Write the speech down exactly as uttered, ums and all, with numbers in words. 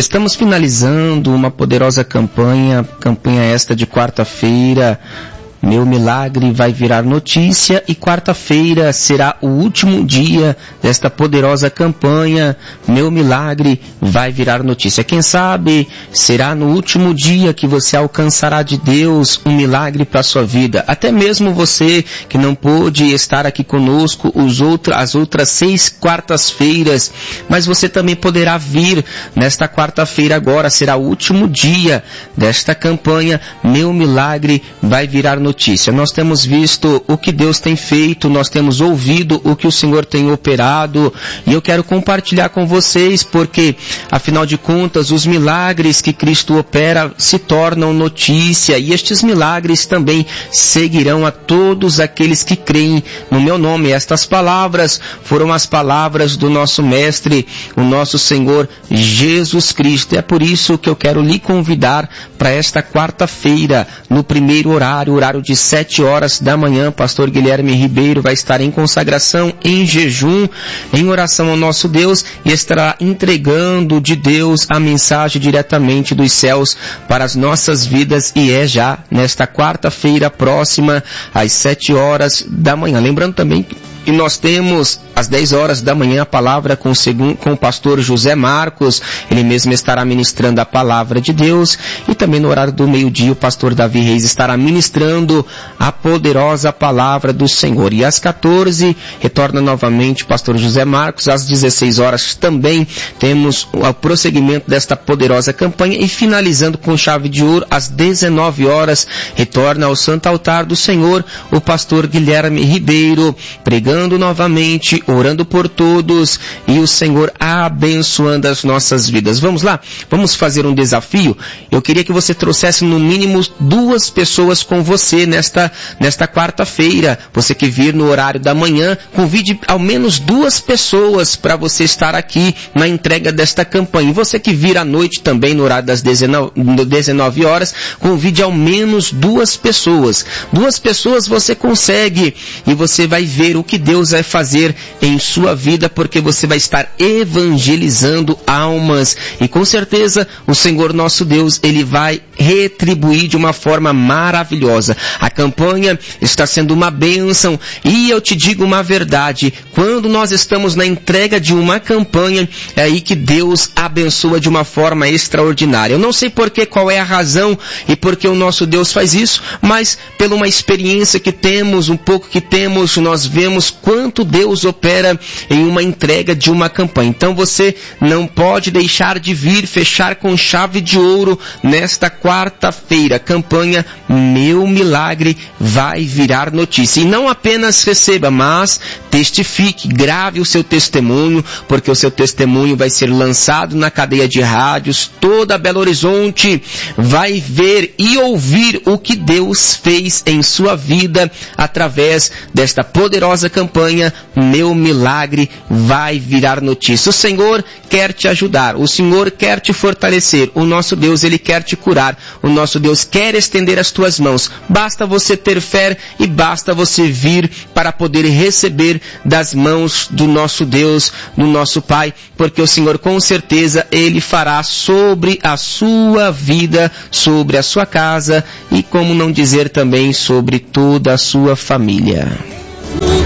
Estamos finalizando uma poderosa campanha, campanha esta de quarta-feira. Meu milagre vai virar notícia, e quarta-feira será o último dia desta poderosa campanha. Meu milagre vai virar notícia. Quem sabe será no último dia que você alcançará de Deus um milagre para a sua vida. Até mesmo você que não pôde estar aqui conosco os outros, as outras seis quartas-feiras, mas você também poderá vir nesta quarta-feira agora. Será o último dia desta campanha. Meu milagre vai virar notícia. Notícia. Nós temos visto o que Deus tem feito, nós temos ouvido o que o Senhor tem operado, e eu quero compartilhar com vocês, porque afinal de contas os milagres que Cristo opera se tornam notícia, e estes milagres também seguirão a todos aqueles que creem no meu nome. Estas palavras foram as palavras do nosso Mestre, o nosso Senhor Jesus Cristo. É por isso que eu quero lhe convidar para esta quarta-feira, no primeiro horário, horário de sete horas da manhã. Pastor Guilherme Ribeiro vai estar em consagração, em jejum, em oração ao nosso Deus, e estará entregando de Deus a mensagem diretamente dos céus para as nossas vidas, e é já nesta quarta-feira próxima, às sete horas da manhã. Lembrando também que nós temos às dez horas da manhã a palavra com o, segundo, com o pastor José Marcos. Ele mesmo estará ministrando a palavra de Deus, e também no horário do meio-dia o pastor Davi Reis estará ministrando a poderosa palavra do Senhor. E às quatorze retorna novamente o pastor José Marcos. Às dezesseis horas também temos o prosseguimento desta poderosa campanha, e finalizando com chave de ouro, às dezenove horas retorna ao Santo Altar do Senhor o pastor Guilherme Ribeiro, pregando novamente, orando por todos, e o Senhor abençoando as nossas vidas. Vamos lá? Vamos fazer um desafio? Eu queria que você trouxesse no mínimo duas pessoas com você nesta, nesta quarta-feira. Você que vir no horário da manhã, convide ao menos duas pessoas para você estar aqui na entrega desta campanha. E você que vir à noite também, no horário das dezenove horas, convide ao menos duas pessoas. Duas pessoas você consegue, e você vai ver o que Deus vai fazer em sua vida, porque você vai estar evangelizando almas, e com certeza o Senhor nosso Deus, Ele vai retribuir de uma forma maravilhosa. A campanha está sendo uma bênção, e eu te digo uma verdade: quando nós estamos na entrega de uma campanha, é aí que Deus abençoa de uma forma extraordinária. Eu não sei por que, qual é a razão e por que o nosso Deus faz isso, mas pela uma experiência que temos, um pouco que temos, nós vemos quanto Deus opera em uma entrega de uma campanha. Então você não pode deixar de vir, fechar com chave de ouro nesta quarta-feira. Campanha Meu Milagre vai virar notícia. E não apenas receba, mas testifique, grave o seu testemunho, porque o seu testemunho vai ser lançado na cadeia de rádios. Toda Belo Horizonte vai ver e ouvir o que Deus fez em sua vida através desta poderosa campanha Meu Milagre vai virar notícia. O Senhor quer te ajudar, o Senhor quer te fortalecer, o nosso Deus, Ele quer te curar, o nosso Deus quer estender as tuas mãos. Basta você ter fé, e basta você vir para poder receber das mãos do nosso Deus, do nosso Pai, porque o Senhor com certeza Ele fará sobre a sua vida, sobre a sua casa, e como não dizer também sobre toda a sua família.